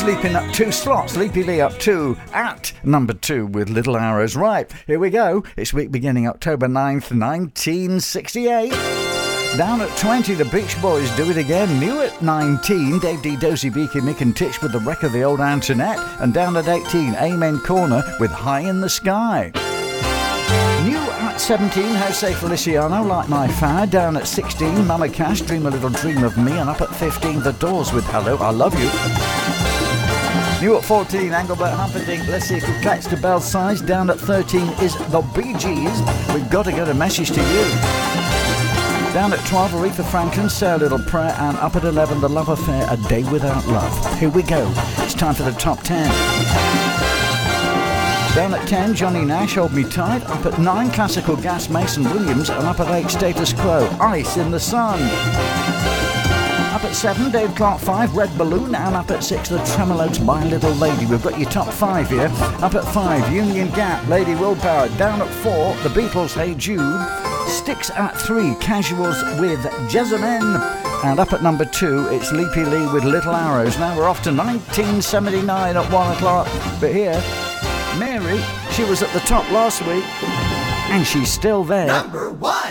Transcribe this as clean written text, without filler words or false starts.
He's leaping up 2 slots. Sleepy Lee up 2 at number 2 with Little Arrows. Right, here we go. It's week beginning October 9th, 1968. Down at 20, the Beach Boys do it again. New at 19, Dave D, Dozy, Beaky, Mick and Titch with the wreck of the old Antoinette. And down at 18, Amen Corner with High in the Sky. New at 17, Jose Feliciano, Like My Fire. Down at 16, Mama Cash, Dream a Little Dream of Me. And up at 15, The Doors with Hello, I Love You. New at 14, Engelbert Humperdinck, Let's See If It Gets to Bell Size. Down at 13 is The Bee Gees, We've Got to Get a Message to You. Down at 12, Aretha Franklin, Say a Little Prayer. And up at 11, The Love Affair, A Day Without Love. Here we go. It's time for the top 10. Down at 10, Johnny Nash, Hold Me Tight. Up at 9, Classical Gas, Mason Williams. And up at 8, Status Quo, Ice in the Sun. Up at 7, Dave Clark 5, Red Balloon. And up at 6, The Tremolo's My Little Lady. We've got your top 5 here. Up at 5, Union Gap, Lady Willpower. Down at 4, The Beatles, Hey Jude. Sticks at 3, Casuals with Jessamine. And up at number 2, it's Leapy Lee with Little Arrows. Now we're off to 1979 at 1 o'clock. But here, Mary, she was at the top last week, and she's still there. Number 1.